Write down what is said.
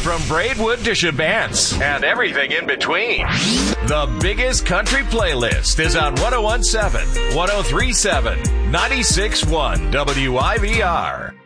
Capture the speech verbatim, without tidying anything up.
From Braidwood to Shabance and everything in between. The biggest country playlist is on one oh one point seven, one oh three point seven, ninety-six point one W I V R.